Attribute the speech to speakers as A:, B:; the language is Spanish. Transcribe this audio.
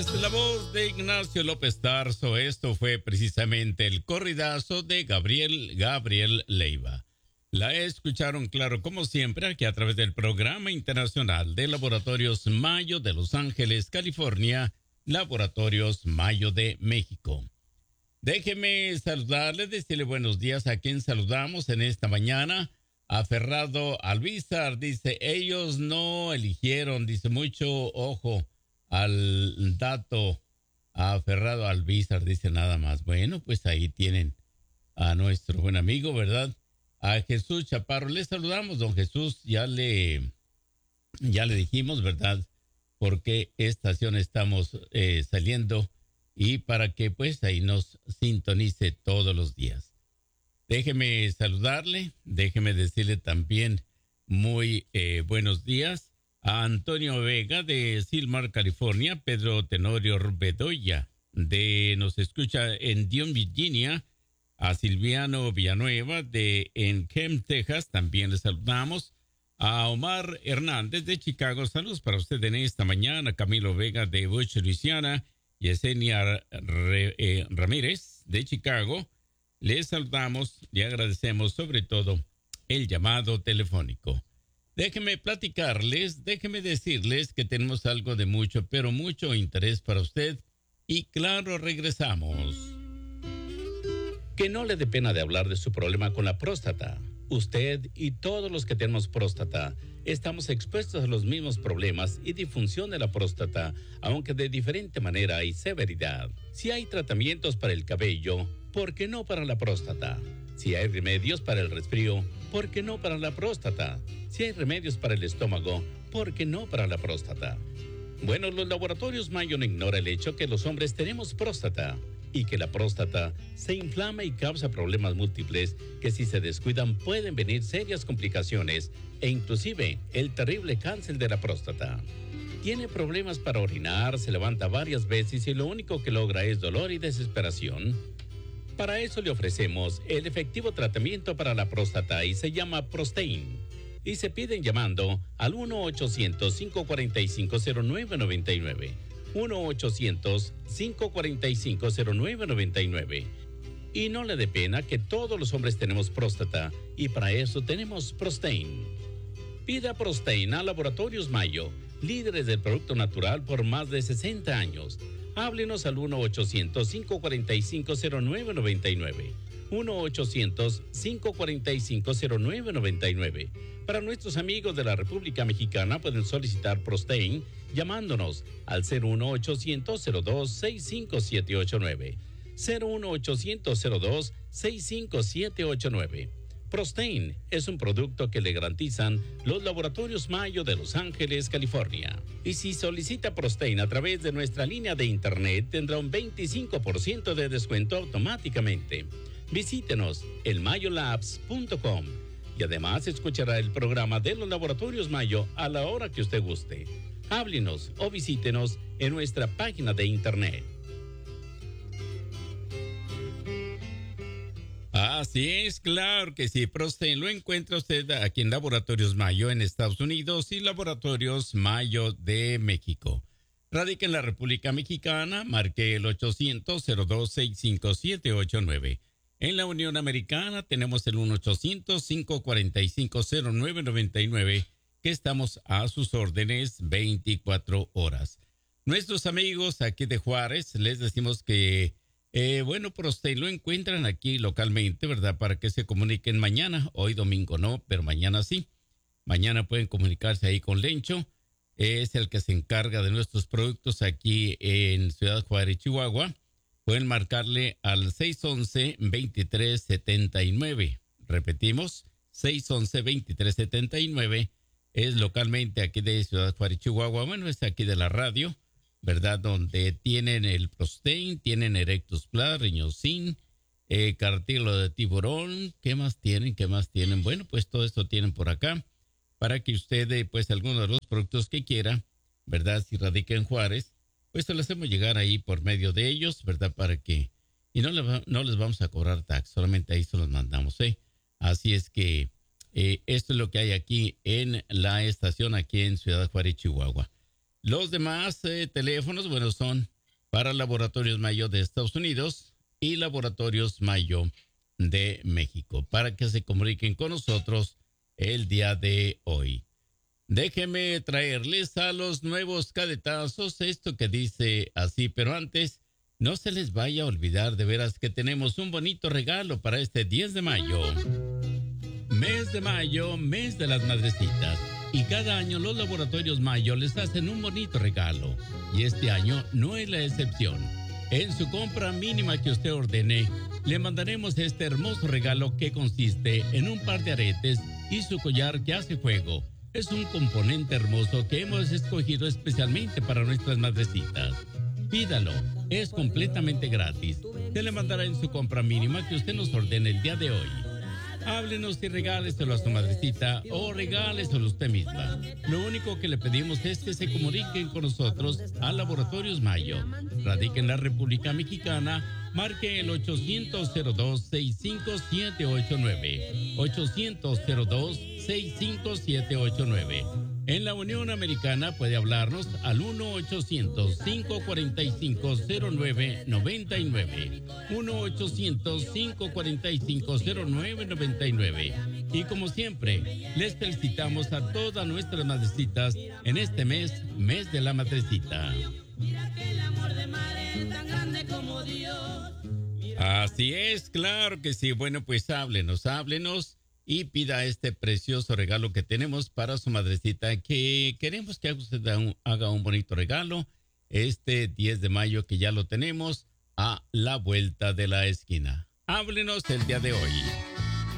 A: tardes, la voz de Ignacio López Tarso. Esto fue precisamente el corridazo de Gabriel Leiva. La escucharon, claro, como siempre, aquí a través del Programa Internacional de Laboratorios Mayo de Los Ángeles, California, Laboratorios Mayo de México. Déjeme saludarle, decirle buenos días a quien saludamos en esta mañana. A Ferrado Alvizar, dice, ellos no eligieron, dice, mucho ojo al dato. A Ferrado Alvizar, dice nada más. Bueno, pues ahí tienen a nuestro buen amigo, ¿verdad? A Jesús Chaparro, le saludamos, don Jesús, ya le dijimos, ¿verdad? Por qué estación estamos saliendo y para que pues ahí nos sintonice todos los días. Déjeme saludarle, déjeme decirle también muy buenos días a Antonio Vega de Silmar, California, Pedro Tenorio Bedoya nos escucha en Dion, Virginia, a Silviano Villanueva en Kemp, Texas, también le saludamos. A Omar Hernández de Chicago, saludos para usted en esta mañana. Camilo Vega de Bush, Luisiana, Yesenia Ramírez de Chicago. Les saludamos y agradecemos sobre todo el llamado telefónico. Déjenme platicarles, déjenme decirles que tenemos algo de mucho, pero mucho interés para usted. Y claro, regresamos. Que no le dé pena de hablar de su problema con la próstata. Usted y todos los que tenemos próstata estamos expuestos a los mismos problemas y disfunción de la próstata, aunque de diferente manera y severidad. Si hay tratamientos para el cabello, ¿por qué no para la próstata? Si hay remedios para el resfrío, ¿por qué no para la próstata? Si hay remedios para el estómago, ¿por qué no para la próstata? Bueno, los laboratorios Mayo no ignora el hecho que los hombres tenemos próstata y que la próstata se inflama y causa problemas múltiples que si se descuidan pueden venir serias complicaciones e inclusive el terrible cáncer de la próstata. Tiene problemas para orinar, se levanta varias veces y lo único que logra es dolor y desesperación. Para eso le ofrecemos el efectivo tratamiento para la próstata y se llama Prostain. Y se piden llamando al 1-800-545-0999. 1-800-545-0999. Y no le dé pena que todos los hombres tenemos próstata y para eso tenemos Prostain. Pida Prostain a Laboratorios Mayo, líderes del producto natural por más de 60 años. Háblenos al 1-800-545-0999. 1-800-545-0999. Para nuestros amigos de la República Mexicana pueden solicitar Prostain llamándonos al 01800-02-65789. 01800-02-65789. Prostain es un producto que le garantizan los laboratorios Mayo de Los Ángeles, California. Y si solicita Prostain a través de nuestra línea de internet, tendrá un 25% de descuento automáticamente. Visítenos en mayolabs.com y además escuchará el programa de los laboratorios Mayo a la hora que usted guste. Háblenos o visítenos en nuestra página de internet. Así es, claro que sí. Prostain lo encuentra usted aquí en Laboratorios Mayo en Estados Unidos y Laboratorios Mayo de México. Radica en la República Mexicana, marque el 800-02-65789. En la Unión Americana tenemos el 1-800-545-0999, que estamos a sus órdenes 24 horas. Nuestros amigos aquí de Juárez, les decimos que Prostain lo encuentran aquí localmente, ¿verdad? Para que se comuniquen mañana. Hoy domingo no, pero mañana sí. Mañana pueden comunicarse ahí con Lencho. Es el que se encarga de nuestros productos aquí en Ciudad Juárez, Chihuahua. Pueden marcarle al 611-2379. Repetimos, 611-2379. Es localmente aquí de Ciudad Juárez, Chihuahua. Bueno, es aquí de la radio, ¿verdad? Donde tienen el Prostain, tienen Erectus Plus, Riñocin, cartílago de tiburón. ¿Qué más tienen? Bueno, pues todo esto tienen por acá para que usted, pues alguno de los productos que quiera, ¿verdad? Si radica en Juárez, pues se lo hacemos llegar ahí por medio de ellos, ¿verdad? Para que, y no les vamos a cobrar tax, solamente ahí se los mandamos, ¿eh? Así es que esto es lo que hay aquí en la estación, aquí en Ciudad Juárez, Chihuahua. Los demás teléfonos, bueno, son para Laboratorios Mayo de Estados Unidos y Laboratorios Mayo de México, para que se comuniquen con nosotros el día de hoy. Déjenme traerles a los nuevos cadetazos esto que dice así, pero antes no se les vaya a olvidar de veras que tenemos un bonito regalo para este 10 de mayo. Mes de mayo, mes de las madrecitas. Y cada año los Laboratorios Mayo les hacen un bonito regalo. Y este año no es la excepción. En su compra mínima que usted ordene, le mandaremos este hermoso regalo que consiste en un par de aretes y su collar que hace fuego. Es un componente hermoso que hemos escogido especialmente para nuestras madrecitas. Pídalo, es completamente gratis. Se le mandará en su compra mínima que usted nos ordene el día de hoy. Háblenos y regáleselo a su madrecita o regáleselo a usted misma. Lo único que le pedimos es que se comuniquen con nosotros a Laboratorios Mayo. Radica en la República Mexicana. Marque el 800-02-65789. 800-02-65789. En la Unión Americana puede hablarnos al 1-800-545-0999. 1-800-545-0999. Y como siempre, les felicitamos a todas nuestras madrecitas en este mes de la madrecita. Mira que el amor de madre es tan grande como Dios. Así es, claro que sí. Bueno, pues háblenos y pida este precioso regalo que tenemos para su madrecita, que queremos que usted haga un bonito regalo este 10 de mayo, que ya lo tenemos a la vuelta de la esquina. Háblenos el día de hoy.